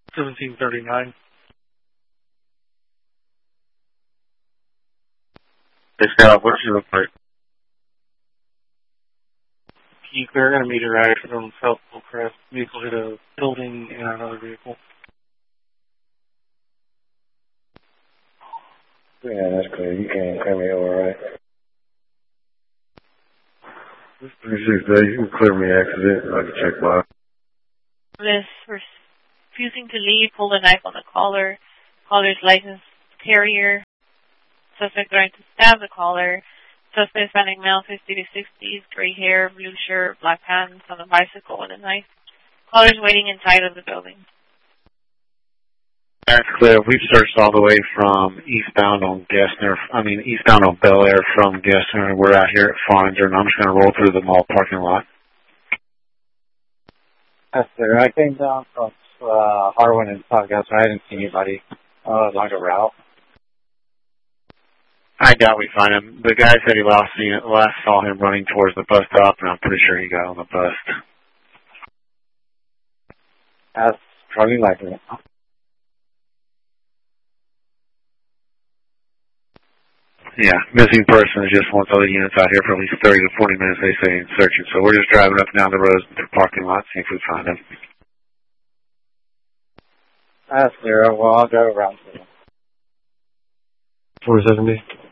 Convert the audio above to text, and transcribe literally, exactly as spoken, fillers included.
seventeen thirty-nine. Hey, Scott, what does it look like? Key clear and a meter accident on South Hillcrest. Vehicle hit a building and another vehicle. Yeah, that's clear. You can't clear me over, right? This thirty-six days, you can clear me accident. I can check by. This refusing to leave, pulled a knife on the caller. Caller's licensed carrier. Suspect trying to stab the caller. Suspect standing male, fifty to sixties, gray hair, blue shirt, black pants, on a bicycle with a knife. Caller's waiting inside of the building. That's clear. We've searched all the way from eastbound on Gessner, I mean eastbound on Bel Air from Gessner. We're out here at Farnger, and I'm just going to roll through the mall parking lot. That's clear. I came down from uh, Harwin and South Gessner. I didn't see anybody uh, along the route. I doubt we find him. The guy said he last, seen it, last saw him running towards the bus stop, and I'm pretty sure he got on the bus. That's probably likely. Yeah, missing person just wants other units out here for at least thirty to forty minutes, they say, in searching. So we're just driving up and down the roads to the parking lot, see if we find him. That's clear. Well, I'll go around to him. four seventy.